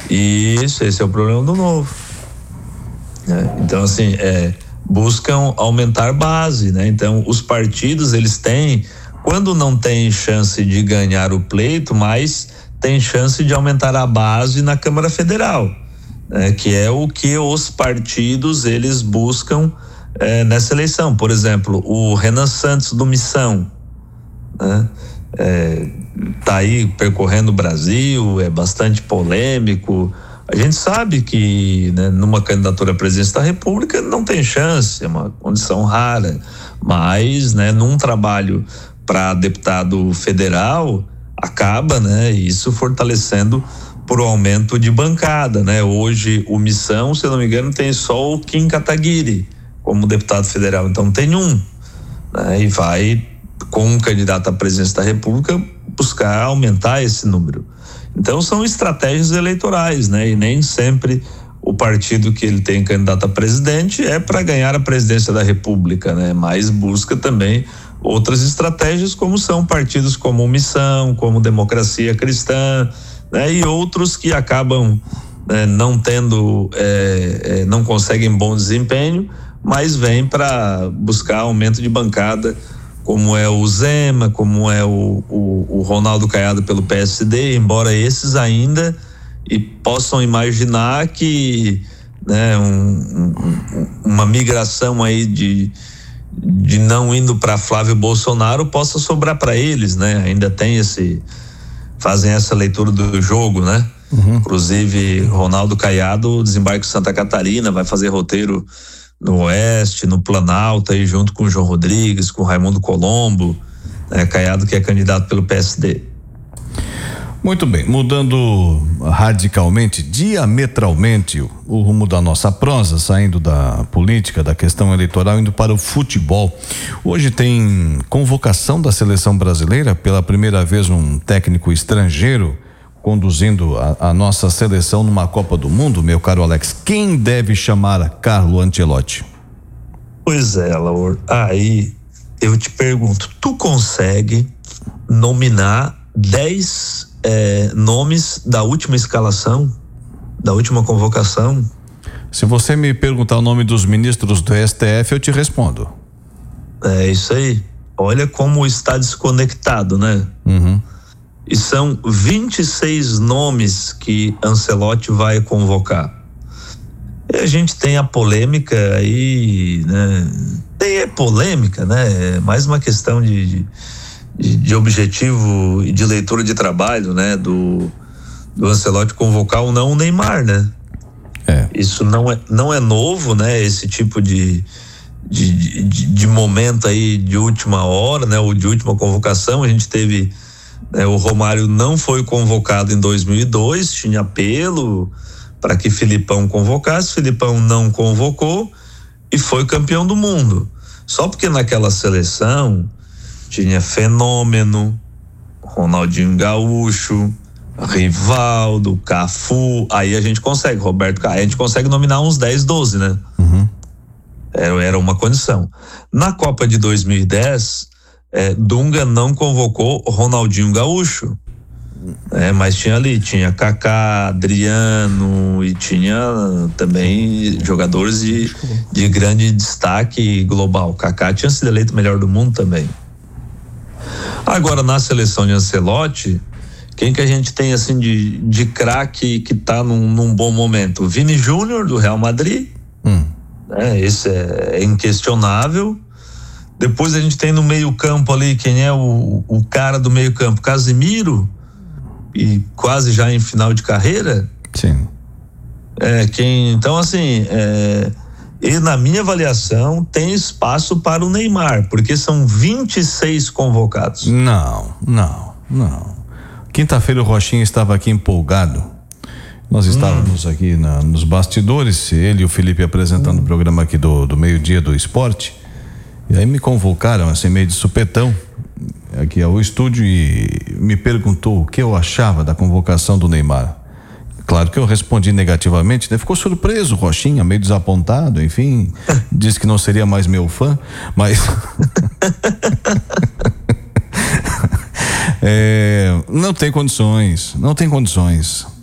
Isso, esse é o problema do Novo. Então, assim, buscam aumentar base, né? Então, os partidos, eles têm, quando não tem chance de ganhar o pleito, mas tem chance de aumentar a base na Câmara Federal, né? Que é o que os partidos, eles buscam nessa eleição. Por exemplo, o Renan Santos do Missão, né? Tá aí percorrendo o Brasil, é bastante polêmico. A gente sabe que, né, numa candidatura à presidência da República não tem chance, é uma condição rara, mas, né, num trabalho para deputado federal acaba, né, isso fortalecendo por aumento de bancada, né? Hoje o Missão, se eu não me engano, tem só o Kim Kataguiri como deputado federal, então tem um, né, e vai com um candidato à presidência da República buscar aumentar esse número. Então são estratégias eleitorais, né? E nem sempre o partido que ele tem candidato a presidente é para ganhar a presidência da República, né? Mas busca também outras estratégias, como são partidos como Missão, como Democracia Cristã, né? E outros que acabam não tendo, não conseguem bom desempenho, mas vêm para buscar aumento de bancada, como é o Zema, como é o Ronaldo Caiado pelo PSD, embora esses ainda possam imaginar que, né, uma migração aí de não indo para Flávio Bolsonaro possa sobrar para eles, né? Ainda tem fazem essa leitura do jogo, né? Inclusive Ronaldo Caiado, desembarque em Santa Catarina, vai fazer roteiro no Oeste, no Planalto, aí junto com o João Rodrigues, com o Raimundo Colombo, né? Caiado que é candidato pelo PSD. Muito bem, mudando radicalmente, diametralmente o rumo da nossa prosa, saindo da política, da questão eleitoral, indo para o futebol. Hoje tem convocação da seleção brasileira, pela primeira vez um técnico estrangeiro conduzindo a nossa seleção numa Copa do Mundo, meu caro Alex. Quem deve chamar Carlo Ancelotti? Pois é, Laur, aí eu te pergunto, tu consegue nominar 10 nomes da última escalação, da última convocação? Se você me perguntar o nome dos ministros do STF, eu te respondo. É isso aí. Olha como está desconectado, né? E são 26 nomes que Ancelotti vai convocar. E a gente tem a polêmica aí, né? Tem polêmica, né? É mais uma questão de objetivo e de leitura de trabalho, né? Do Ancelotti convocar ou não o Neymar, né? Isso não é novo, né? Esse tipo de momento aí de última hora, né? Ou de última convocação. A gente teve, o Romário não foi convocado em 2002, tinha apelo para que Filipão convocasse, Filipão não convocou e foi campeão do mundo. Só porque naquela seleção tinha Fenômeno, Ronaldinho Gaúcho, Rivaldo, Cafu, aí a gente consegue, Roberto Carlos, a gente consegue nominar uns 10, 12, né? Era uma condição. Na Copa de 2010, Dunga não convocou Ronaldinho Gaúcho, mas tinha Kaká, Adriano e tinha também jogadores de grande destaque global. Kaká tinha sido eleito melhor do mundo também. Agora, na seleção de Ancelotti, quem que a gente tem assim de craque que tá num bom momento? O Vini Júnior do Real Madrid, esse é inquestionável. Depois a gente tem no meio campo ali, quem é o cara do meio campo? Casemiro, e quase já em final de carreira. Sim. Então assim, e na minha avaliação tem espaço para o Neymar, porque são 26 convocados. Não. Quinta-feira o Rochinha estava aqui empolgado. Nós estávamos aqui nos bastidores, ele e o Felipe apresentando o programa aqui do meio-dia do esporte. E aí me convocaram assim meio de supetão aqui ao estúdio e me perguntou o que eu achava da convocação do Neymar. Claro que eu respondi negativamente, né? Ficou surpreso o Rochinha, meio desapontado, enfim, disse que não seria mais meu fã, mas não tem condições.